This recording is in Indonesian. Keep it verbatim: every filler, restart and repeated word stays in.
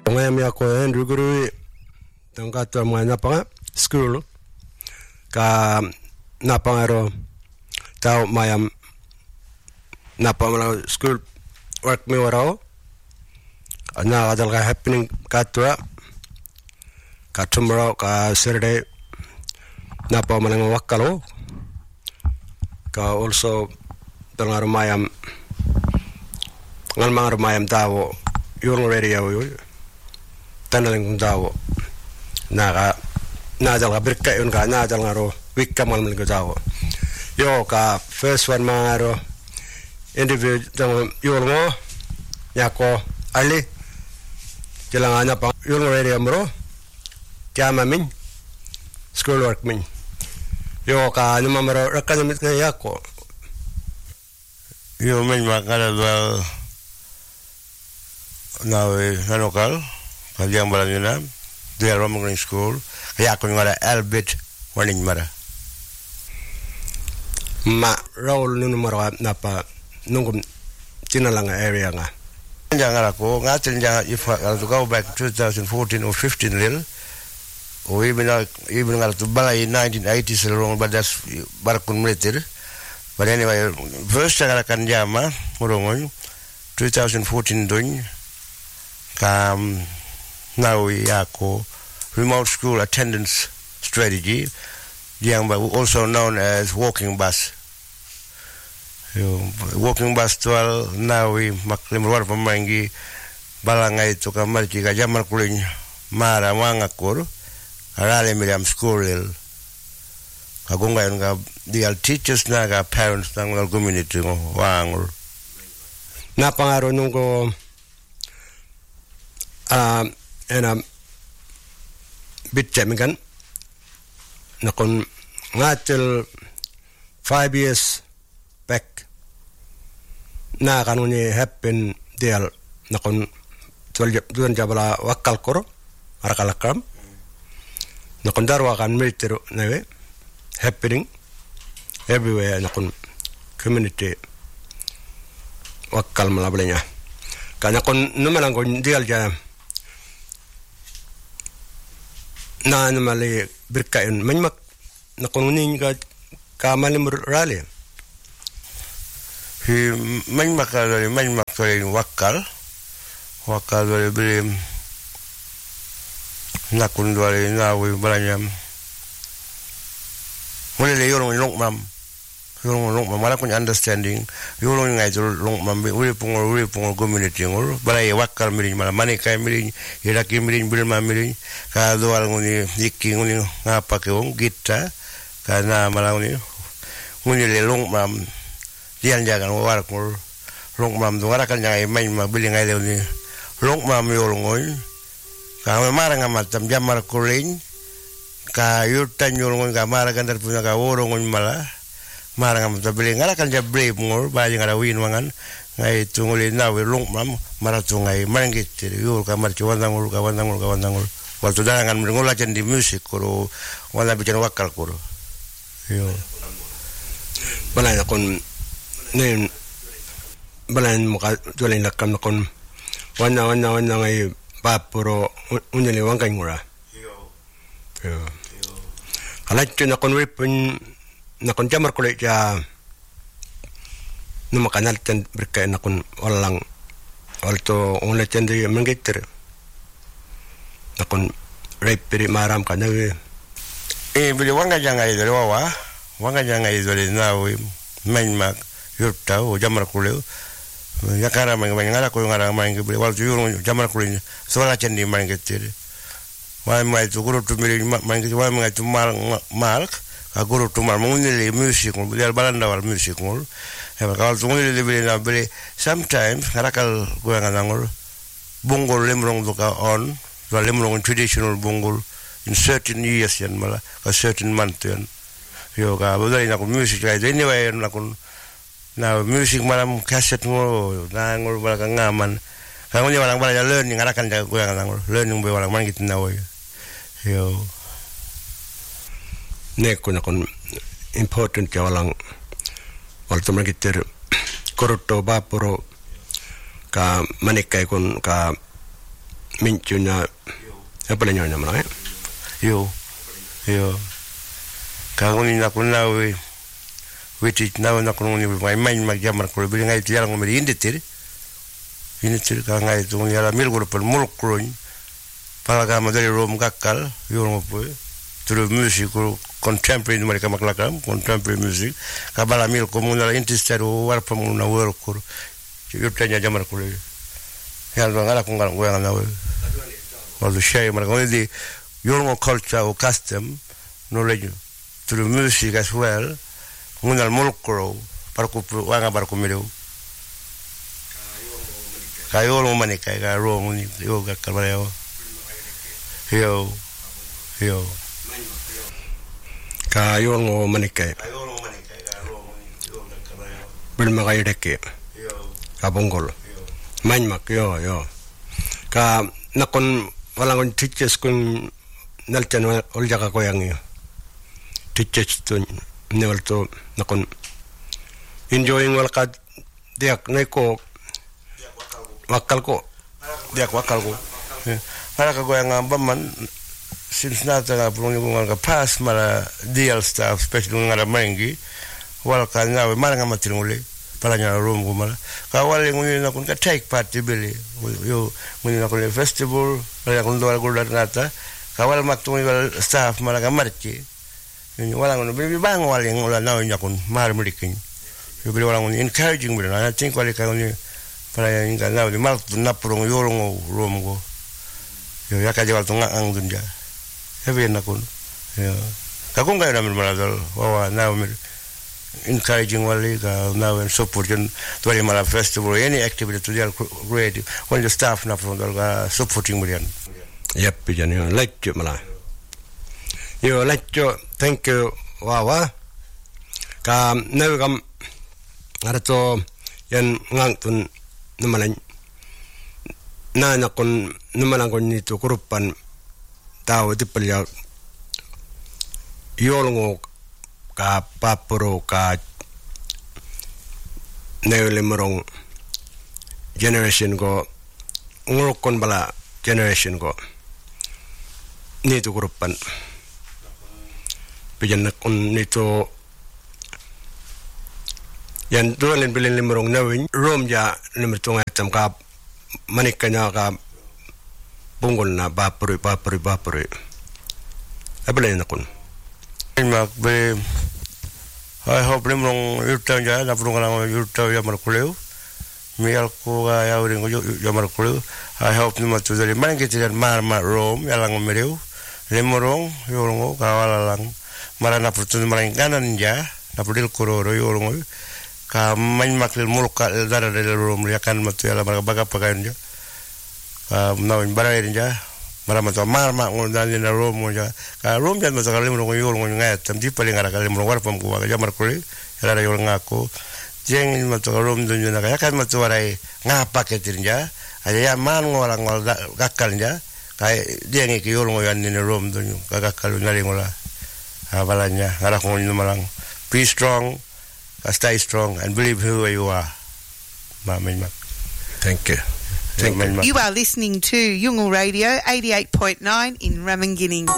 Ngayam ya ko Andrew Guru tangka to mga napanga school ka napangaro tao mayam napamala school work me warao na adal ka happening katwa ka tomorrow ka Saturday napamala wakalo ka also tangaro mayam ngal mga mayam tao yung radio yo tanaling kung tao naka nadal ka birka yun ka nadal nga ro wikka malmal ko tao yo ka first one mga ro interview tang yun mo yako ali kailangan na pa yun area mo ro tiyama min school work min yo ka numamaro rakanamit nga yako yo min makala dwal nawe nanokal Kaliang balanina, dia Roman Green School, kaya ako nga Albert warning mara. Ma Raul nung mara na pa nung tinalang area nga. Jangan ako, nga tinjang if I to go back to twenty fourteen or fifteen lil, or even even nga to balay nineteen eighties along, but that's barakun militar. But anyway, first nga kan jama murongon twenty fourteen dun kam now we ako remote school attendance strategy yang also known as walking bus walking bus twelve now we maklim luar pemanggi balangai itu kamar jika jamar kulin mara mangakur arale miriam school kagunga nga dial teachers na ga parents ng community ngo wangul napangaro nung ko ah and um bit jamigan nakon ngatil five years back na kanuni happen deal nakon tuan jabala wakal koro arakalakam nakon darwa kan military nawe happening everywhere nakon community wakal malablenya kana kon numalang kon deal jam na namali birkain manmak na kunin ka kamalim rally hi manmak rally manmak rally wakal wakal rally brim na kun rally na wi balanyam mulai yorong long mam yorong long mam mala kun understanding yorong ngai long mam wi pungol wi pungol community ngol balai wakal mirin mala mani kai mirin iraki mirin bilma mirin ka doal nguni iki nguni ngapa ke wong kita kana mala nguni nguni le long mam dian jagan war ngol long mam do ngara kan jangai main ma bili ngai le ni long mam yorong ngoi ka marang amatam jamar kuling ka yutan yorong ngoi ka mara kan terpunya ka worong ngoi mala marang am tabeli ngara kan jabre ngor ba ngara win wangan ngai tunguli na we long mam mara tungai mangit yul kamar cuandang ul kawandang ul kawandang ul waktu dangan ngola jan di musik koro wala bicara wakal koro yo balay kon nen balay mo ka tulay nakam kon wana wana wana ngai papuro unyali wangkai ngura yo yo alat na kon ripun nakon jamar kulit ya numa kanal ten berkait nakon walang walto onle ten di mengitir nakon repiri maram kana eh beli wanga jangai dari wawa wanga jangai dari nawi main mak yurta o jamar kulit ya kara mang mang ngara ko ngara mang beli wal yurung jamar kulit soala ten di mengitir wa mai tu guru tu miri mang wa mang tu mal mal aguru tumar mungili music ngul dia balanda wal music ngul he bakal tunguli lebih na beli sometimes karakal gua ngangul bongol lemrong duka on wal lemrong traditional bongol in certain years yan mala a certain month yan yo ka bodai na ko music kay anyway na kun na music malam cassette ngul na ngul bala ka ngaman ka ngunya walang bala learning ngarakan gua ngangul learning be walang man gitin na yo ne kuna kon important ya walang wal to magiter korto baporo ka manikai kon ka minchuna apa nyo naman eh yo yo kanguni na kuna we witi na na kuna ni mai mai magyamar ko bi ngai tiar ngomeri inditir inditir ka ngai tu ni ala mil ko per mul kroin para ga madari rom gakkal yo ngo po tru music contemporary ni mereka maklakam contemporary music ka bala mil ko mun ala interested war pa mun na wor ko yo tanya jamar ko le ya lo ngala ko ngal ngo ngala we all the shame mereka only the your culture or custom knowledge through music as well ngunal mulkro para ku wanga para ku miru kayo lo manika ka ro nguni yo ga kalbayo yo yo kayo ngo manika kayo lo manika ka ro nguni yo ga kalbayo bil magay deke yo ka bongol manmak yo yo ka nakon walang teachers kun nalchan olja ka koyang yo teachers to newal to nakon enjoying wal ka diak neko wakal ko diak wakal ko para ka goyang ambaman since nata nga pulong yung nga pass mara deal staff special nga mangi wal ka nga mara nga matinguli para nya room ko mara ka wal yung na kun ka take part bili yo ngun na kun festival para kun do algo nata ka wal matung wal staff mara nga marchi yung wala ngun bi bang wal yung wala na nya kun mar mulikin yo bi wala ngun encouraging bi na I think wal ka ngun para yung ka na di mal na pulong yo room ko yo ya ka jawal tunga ang dunja heavy na kun yo ka kung kayo namin maradol wawa na umir encouraging wali ka now and support yun tuwali mala festival any activity to their creative when the staff na from ka supporting mo yan yep yan yun like you mala yo like you thank you wawa ka nawe kam arato yan ngang tun namalan na nakon namalan kon nito kurupan tao di palya yolongo ka papuro ka neolimorong generation go ngurukon bala generation go nito kurupan pijan nakon nito yan dualin bilin limorong nawin rom ja limitong atam ka manikanya ka bungol na bapuri bapuri bapuri abalain nakon mak be I hope limong yurta ja na pulong lang yurta ya markuleu mial ko ga ya uring ya markuleu I hope ni matu dari man kita dan mar mar rom ya lang mereu limorong yorong ka wala lang marana putun marang kanan ja na pudil kororo yorong ka man makil mulka dara dari rom ya kan matu ya la baga pagain ja ka nawin barai ja marama to marma ngondan na rom ja ka rom ja masa kalim ro yo ngon ngat tam di paling ara kalim ro war pam ko ga jamar kuli era yo ngako jeng ma to rom dun na ka kan ma to warai ngapa ke tinja aya ya man ngora ngol gakkal ja ka jeng ki yo ngon ni rom dun ka gakkal na ngola abalanya ara ko ni malang be strong stay strong and believe who you are ma men thank you. You are listening to Yungal Radio eighty-eight point nine in Ramingining.